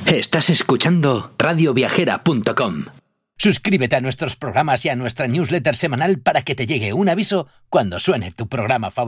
Estás escuchando radioviajera.com. Suscríbete a nuestros programas y a nuestra newsletter semanal para que te llegue un aviso cuando suene tu programa favorito.